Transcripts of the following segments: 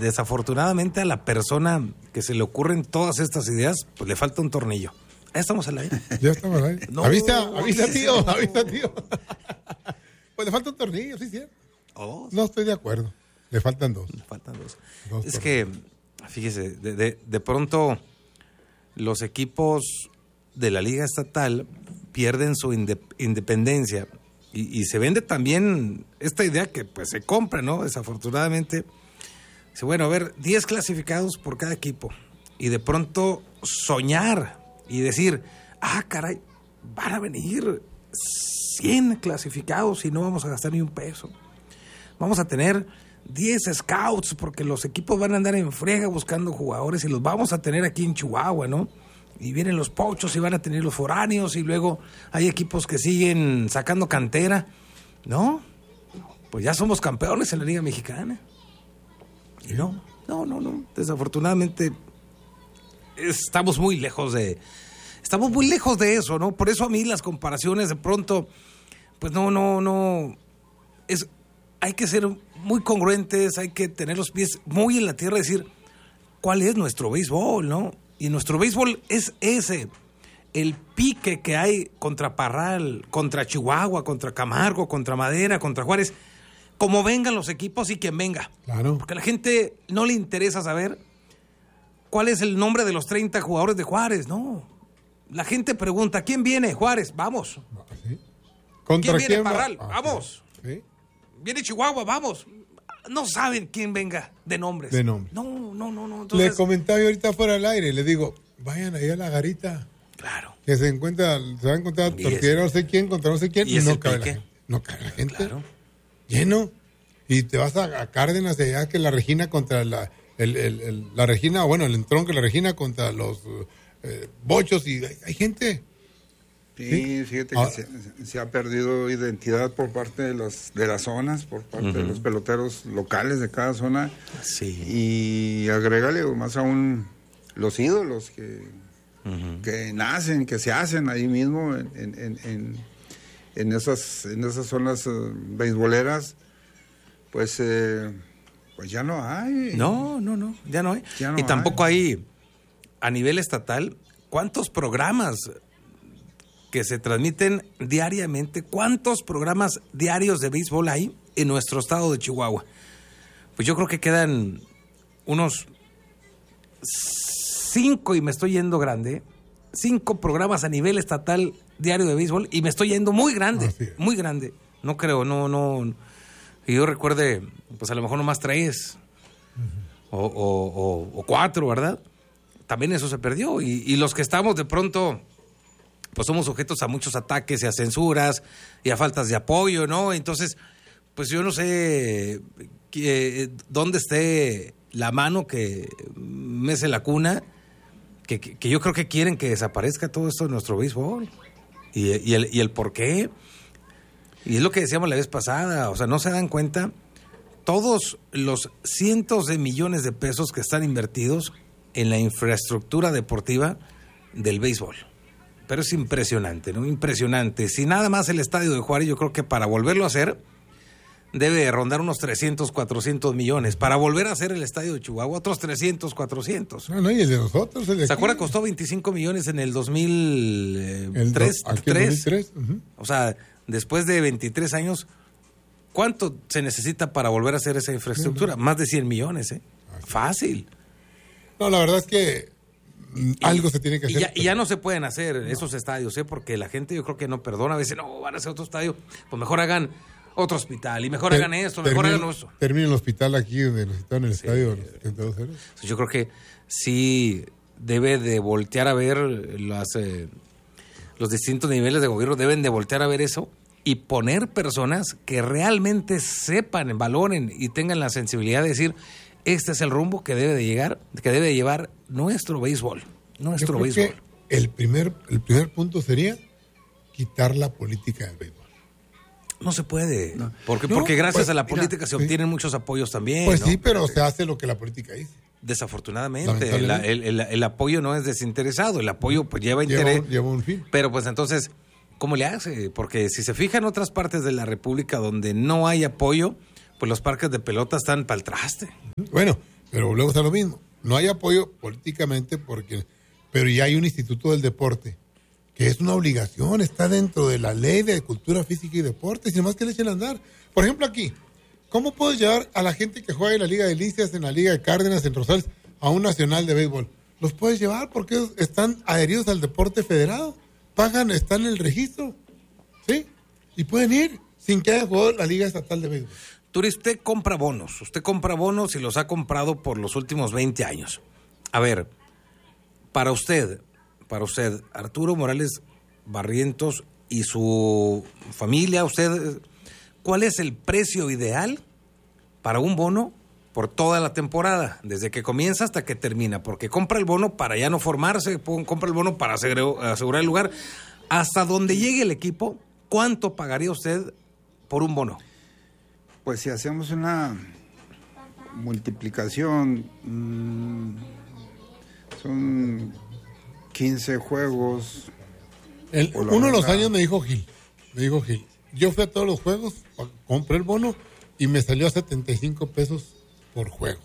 desafortunadamente a la persona que se le ocurren todas estas ideas, pues le falta un tornillo. Ya estamos al aire. Ya estamos al aire. No, avisa, tío. Pues le falta un tornillo, sí, cierto. No estoy de acuerdo. Le faltan dos. Es que, fíjese, de pronto los equipos de la Liga Estatal pierden su independencia y se vende también esta idea que pues se compra, ¿no? Desafortunadamente. Dice, bueno, a ver, 10 clasificados por cada equipo. Y de pronto soñar y decir, caray, van a venir 100 clasificados y no vamos a gastar ni un peso. Vamos a tener 10 scouts porque los equipos van a andar en friega buscando jugadores y los vamos a tener aquí en Chihuahua, ¿no? Y vienen los pochos y van a tener los foráneos y luego hay equipos que siguen sacando cantera. No, pues ya somos campeones en la Liga Mexicana. Y no. Desafortunadamente estamos muy lejos de eso, ¿no? Por eso a mí las comparaciones de pronto, pues no. Hay que ser muy congruentes, hay que tener los pies muy en la tierra y decir cuál es nuestro béisbol, ¿no? Y nuestro béisbol es ese, el pique que hay contra Parral, contra Chihuahua, contra Camargo, contra Madera, contra Juárez, como vengan los equipos y quien venga. Claro. Porque a la gente no le interesa saber cuál es el nombre de los 30 jugadores de Juárez, no. La gente pregunta, ¿quién viene? Juárez, vamos. ¿Sí? ¿Contra ¿Quién viene? Parral, vamos. ¿Sí? Viene Chihuahua, vamos. No saben quién venga de nombres. No. Entonces, le comentaba yo ahorita fuera del aire, le digo, vayan ahí a la garita. Claro. Que se va a encontrar tortillero no sé quién contra no sé quién y no cabe la gente. No cabe la gente. Claro. Lleno. Y te vas a Cárdenas de allá que la Regina contra la Regina, bueno, el entronque, la Regina contra los bochos y hay gente. Sí, fíjate que se ha perdido identidad por parte de las zonas, por parte de los peloteros locales de cada zona. Sí. Y agrégale más aún los ídolos que nacen, que se hacen ahí mismo en esas zonas beisboleras, pues ya no hay. No, ya no hay. Y tampoco hay a nivel estatal, ¿cuántos programas que se transmiten diariamente? ¿Cuántos programas diarios de béisbol hay en nuestro estado de Chihuahua? Pues yo creo que quedan unos 5, y me estoy yendo grande, 5 programas a nivel estatal diario de béisbol, y me estoy yendo muy grande, muy grande. No creo, no. Y yo recuerde, pues a lo mejor nomás 3 o 4, ¿verdad? También eso se perdió. Y los que estamos de pronto, pues somos sujetos a muchos ataques y a censuras y a faltas de apoyo, ¿no? Entonces, pues yo no sé dónde esté la mano que mece la cuna, que yo creo que quieren que desaparezca todo esto de nuestro béisbol. Y el por qué. Y es lo que decíamos la vez pasada, o sea, no se dan cuenta todos los cientos de millones de pesos que están invertidos en la infraestructura deportiva del béisbol. Pero es impresionante, ¿no? Impresionante. Si nada más el estadio de Juárez, yo creo que para volverlo a hacer debe rondar unos 300, 400 millones. Para volver a hacer el estadio de Chihuahua, otros 300, 400. No, y el de nosotros. ¿Se acuerda? Costó 25 millones en el 2003. Aquí en 2003. O sea, después de 23 años, ¿cuánto se necesita para volver a hacer esa infraestructura? Más de 100 millones, ¿eh? Fácil. No, la verdad es que algo se tiene que hacer. Y ya no se pueden hacer esos estadios, ¿eh? Porque la gente yo creo que no perdona. A veces, no, van a hacer otro estadio. Pues mejor hagan otro hospital y mejor hagan esto, mejor hagan eso. Termina el hospital aquí donde necesitan el estadio. Yo creo que sí debe de voltear a ver los distintos niveles de gobierno, deben de voltear a ver eso y poner personas que realmente sepan, valoren y tengan la sensibilidad de decir, este es el rumbo que debe de llevar nuestro béisbol. Nuestro béisbol. El primer punto sería quitar la política del béisbol. No se puede, porque gracias a la política se obtienen muchos apoyos también. Pues ¿no? sí, pero se hace lo que la política dice. Desafortunadamente, el apoyo no es desinteresado, el apoyo pues lleva interés. Lleva un fin. Pero pues entonces, ¿cómo le hace? Porque si se fija en otras partes de la República donde no hay apoyo, pues los parques de pelota están para el traste. Bueno, Pero luego está lo mismo. No hay apoyo políticamente pero ya hay un instituto del deporte que es una obligación, está dentro de la ley de cultura física y deporte, sin más que le echen a andar. Por ejemplo, aquí, ¿cómo puedes llevar a la gente que juega en la Liga de Delicias, en la Liga de Cárdenas, en Rosales, a un nacional de béisbol? Los puedes llevar porque están adheridos al deporte federado, pagan, están en el registro, ¿sí? Y pueden ir sin que haya jugado la Liga Estatal de Béisbol. Turi, usted compra bonos y los ha comprado por los últimos 20 años. A ver, para usted, Arturo Morales Barrientos y su familia, ¿cuál es el precio ideal para un bono por toda la temporada, desde que comienza hasta que termina? Porque compra el bono para ya no formarse, compra el bono para asegurar el lugar. Hasta donde llegue el equipo, ¿cuánto pagaría usted por un bono? Pues si hacemos una multiplicación, son 15 juegos. Uno de los años me dijo Gil, yo fui a todos los juegos, compré el bono y me salió a 75 pesos por juego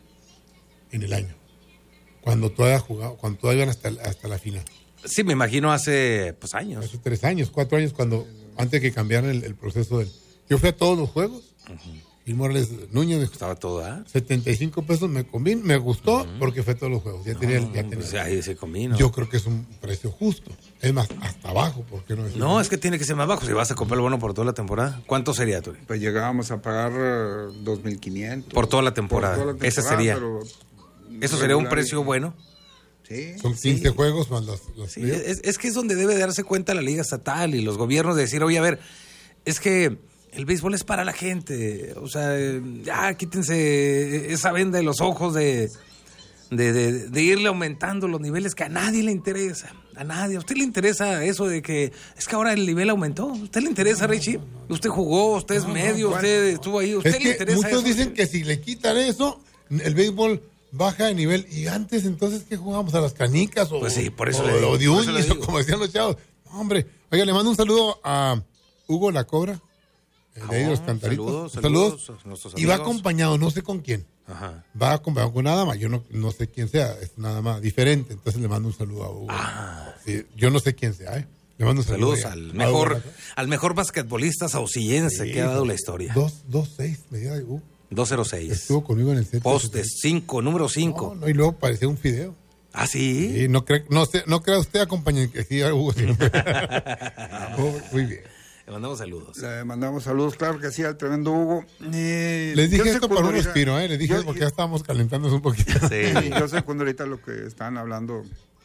en el año, cuando todavía iban hasta la final. Sí, me imagino hace años. Hace 3 años, 4 años, antes de que cambiaran el proceso yo fui a todos los juegos. Gil Morales Núñez me estaba todo, 75 pesos me gustó porque fue a todos los juegos. Ya tenía. Pues ahí se combinó. Yo creo que es un precio justo. Es más, hasta abajo, ¿por qué no es? No, es que tiene que ser más bajo si vas a comprar el bono por toda la temporada. ¿Cuánto sería, Turi? Pues llegábamos a pagar 2,500. Por toda la temporada. Ese sería. ¿Eso sería un precio bueno? Sí. Son 15 juegos más los sí, es que es donde debe darse cuenta la Liga Estatal y los gobiernos de decir, oye, a ver, es que el béisbol es para la gente, o sea, ya quítense esa venda de los ojos de irle aumentando los niveles que a nadie le interesa, a usted le interesa eso de que es que ahora el nivel aumentó, ¿a usted le interesa, Richie? Usted jugó, usted es medio, usted estuvo ahí, ¿usted le interesa eso? Muchos dicen que si le quitan eso, el béisbol baja de nivel, y antes entonces ¿qué jugábamos? ¿A las canicas? Pues sí, por eso o de uñas, o como decían los chavos. Hombre, oiga, le mando un saludo a Hugo La Cobra, de ahí de los Cantaritos. Saludos. Y va acompañado, no sé con quién. Ajá. Va acompañado con nada más, yo no sé quién sea, es nada más diferente, entonces le mando un saludo a Hugo. Sí, yo no sé quién sea, Le mando un saludo. Saludos al mejor basquetbolista saucillense que ha dado la historia. 2-6, medida de Hugo. 206. Estuvo conmigo en el set. Postes, 5, número 5. No, y luego parecía un fideo. ¿Ah, sí? Sí, no crea usted acompañe que sí a Hugo. Muy bien. Le mandamos saludos. Le mandamos saludos, claro que sí, al tremendo Hugo. Les dije esto por un respiro, Les dije porque ya estábamos calentándonos un poquito. Sí, yo sé cuando ahorita lo que están hablando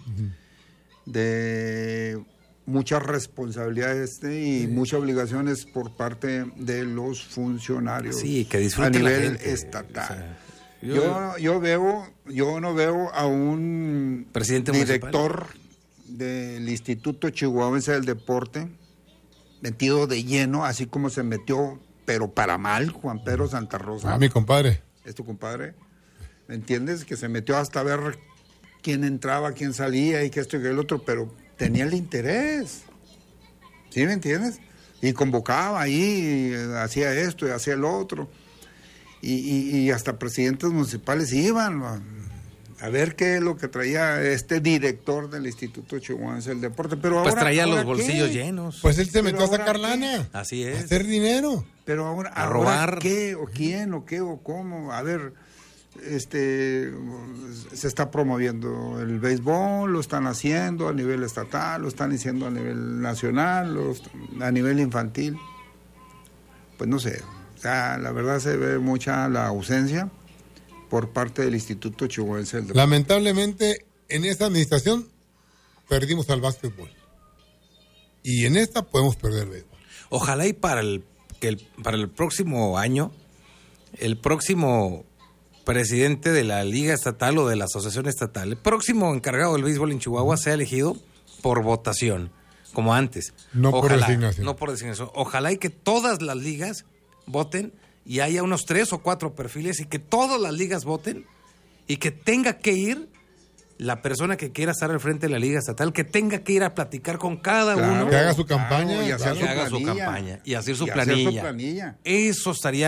de muchas responsabilidades y muchas obligaciones por parte de los funcionarios. Sí, que disfruten a nivel la gente, estatal. O sea, yo no veo a un presidente director municipal del Instituto Chihuahuense del Deporte metido de lleno, así como se metió, pero para mal, Juan Pedro Santa Rosa. Mi compadre. ¿Es tu compadre? ¿Me entiendes? Que se metió hasta ver quién entraba, quién salía y que esto y que el otro, pero tenía el interés. ¿Sí me entiendes? Y convocaba ahí, hacía esto y hacía el otro. Y hasta presidentes municipales iban a ver qué es lo que traía este director del Instituto Chihuahuense del Deporte. Pero pues ahora, traía los bolsillos llenos. Pues él se metió a sacar lana. Así es. A hacer dinero. Pero ahora, a robar. ¿Qué o quién o qué o cómo? A ver, se está promoviendo el béisbol, lo están haciendo a nivel estatal, lo están haciendo a nivel nacional, a nivel infantil. Pues no sé. O sea, la verdad se ve mucha la ausencia por parte del Instituto Chihuahuense del Deporte. Lamentablemente, en esta administración perdimos al básquetbol. Y en esta podemos perder el béisbol. Ojalá y para el próximo año, el próximo presidente de la Liga Estatal o de la Asociación Estatal, el próximo encargado del béisbol en Chihuahua sea elegido por votación, como antes. Por designación. No por designación. Ojalá y que todas las ligas voten y haya unos 3 o 4 perfiles y que todas las ligas voten y que tenga que ir la persona que quiera estar al frente de la Liga Estatal, que tenga que ir a platicar con cada uno. Que haga su campaña. Y hacer su campaña y hacer su planilla. Eso estaría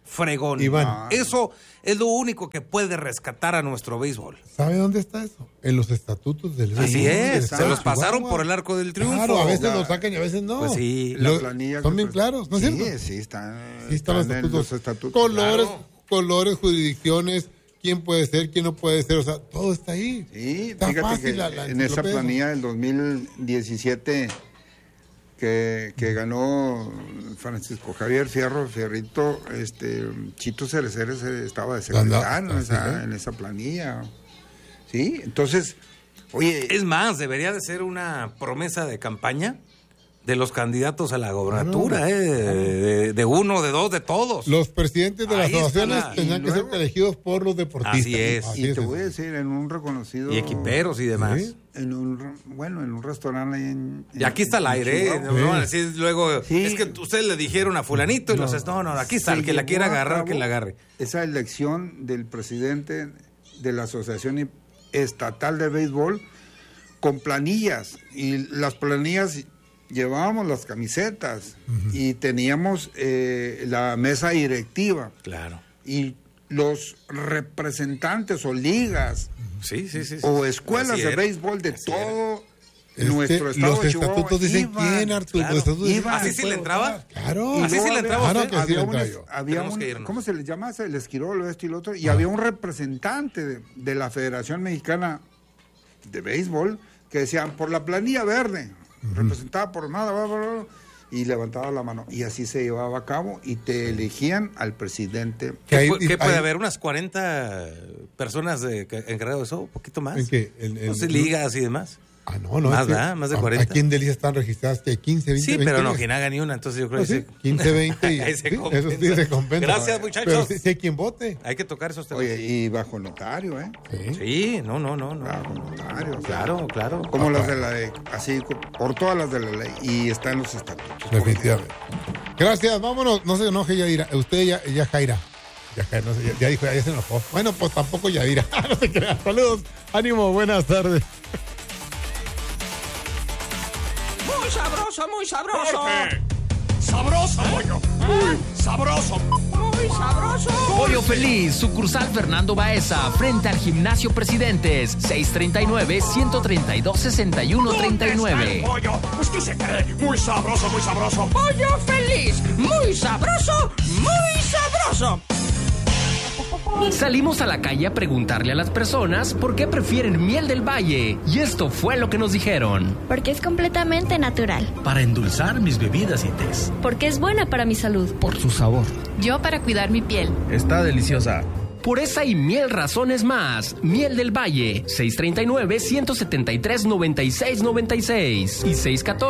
fregón. Iván. Eso es lo único que puede rescatar a nuestro béisbol. ¿Sabe dónde está eso? En los estatutos del béisbol. Así es, Está se los en pasaron Chihuahua. por el arco del triunfo. Claro, a veces lo sacan y a veces no. Pues sí. La planilla son que bien claros, ¿no es sí, cierto? Sí, están en los estatutos. Colores, jurisdicciones, quién puede ser, quién no puede ser, o sea, todo está ahí. Sí, está fíjate fácil que la en esa enciclopedia. planilla del 2017 que ganó Francisco Javier Fierrito, Chito Cereceres estaba de secretario en esa planilla. Sí, entonces, oye... Es más, debería de ser una promesa de campaña de los candidatos a la gobernatura, de uno, de dos, de todos. Los presidentes de las Ahí está asociaciones tendrán que ser elegidos por los deportistas. Así es. Y te voy a decir, en un reconocido... Y equiperos y demás. Sí. En un restaurante ahí en... Y aquí está el aire, Chihuahua. no van a decir luego, Sí. es que ustedes le dijeron a fulanito y no, aquí está, el que la quiera agarrar, que la agarre. Esa elección del presidente de la Asociación Estatal de Béisbol con planillas, y las planillas llevábamos las camisetas y teníamos la mesa directiva. Claro. Y los representantes o ligas Sí. o escuelas Así de era. béisbol de Así todo nuestro estado los de Chihuahua estatutos dicen iban, quién, Arturo. claro. Los estatutos dicen Iban. ¿Así quién sí puede le entraba? votar. Claro. ¿Así sí le entraba a Claro usted? que sí le había entraba yo. Tenemos que irnos. ¿cómo se le llama? El esquirol, esto y lo otro. Y había un representante de la Federación Mexicana de Béisbol que decían, por la planilla verde, representada por nada, bla, bla, bla, y levantaba la mano. Y así se llevaba a cabo y te elegían al presidente. ¿Qué puede haber? ¿Unas 40 personas encargadas de eso? ¿Un poquito más? ¿En qué? No sé, ligas y demás. Ah, no. Más, es que ¿verdad? Más de 40. Aquí en Delicias están registradas que 15, 20, Sí, 20. pero no, quien haga ni una, entonces yo creo No, que sí, 15, 20 y Ahí se sí, compensa. eso sí se compensa. Gracias, muchachos. Pero sí hay quien vote. Hay que tocar esos temas. Oye, y bajo notario, ¿eh? Sí, no. Bajo notario. o sea, Claro. como las de la ley, así por todas las de la ley. Y está en los estatutos. Definitivamente. Gracias, vámonos. No se enoje, Yadira. Usted ya Jaira. No sé, ya dijo, ya se enojó. Bueno, pues tampoco Yadira. No se crea. Saludos. Ánimo, buenas tardes. Muy sabroso, muy sabroso. ¡Sabroso, pollo! ¡Muy sabroso! Muy sabroso. Pollo Feliz, sucursal Fernando Baeza, frente al Gimnasio Presidentes, 639-132-6139. ¡Pollo! Pues ¿qué se cree? ¡Muy sabroso, muy sabroso! Pollo feliz. Muy sabroso, muy sabroso. Salimos a la calle a preguntarle a las personas por qué prefieren miel del valle. Y esto fue lo que nos dijeron. Porque es completamente natural. Para endulzar mis bebidas y tés. Porque es buena para mi salud. Por su sabor. Yo para cuidar mi piel. Está deliciosa. Por esa y mil razones más. Miel del Valle, 639-173-9696 y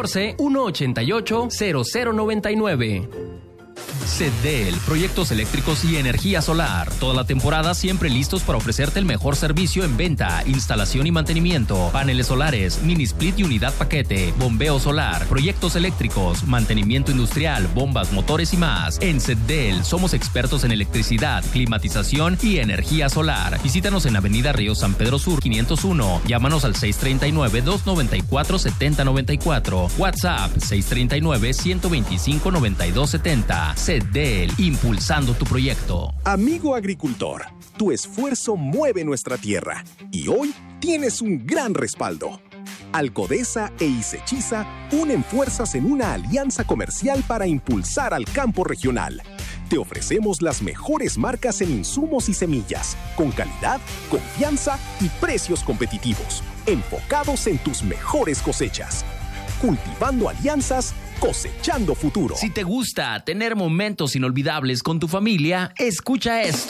614-188-0099. CEDEL, proyectos eléctricos y energía solar. Toda la temporada siempre listos para ofrecerte el mejor servicio en venta, instalación y mantenimiento. Paneles solares, mini split y unidad paquete, bombeo solar, proyectos eléctricos, mantenimiento industrial, bombas, motores y más. En CEDEL somos expertos en electricidad, climatización y energía solar. Visítanos en Avenida Río San Pedro Sur 501. Llámanos al 639-294-7094. WhatsApp 639-125-9270. CEDEL, impulsando tu proyecto. Amigo agricultor, tu esfuerzo mueve nuestra tierra y hoy tienes un gran respaldo. Alcodesa e Isechiza unen fuerzas en una alianza comercial para impulsar al campo regional. Te ofrecemos las mejores marcas en insumos y semillas, con calidad, confianza y precios competitivos, enfocados en tus mejores cosechas. Cultivando alianzas, cosechando futuro. Si te gusta tener momentos inolvidables con tu familia, escucha esto.